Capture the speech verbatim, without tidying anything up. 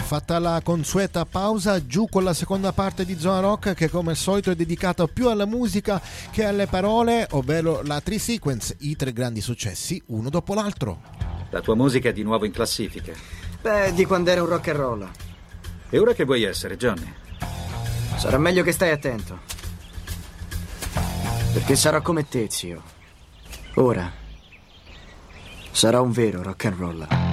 Fatta la consueta pausa, giù con la seconda parte di Zona Rock, che come al solito è dedicata più alla musica che alle parole, ovvero la Three Sequence, i tre grandi successi uno dopo l'altro. La tua musica è di nuovo in classifica. Beh, di quando era un rock and roll. E ora che vuoi essere, Johnny? Sarà meglio che stai attento, perché sarò come te, zio. Ora sarò un vero rock and roll.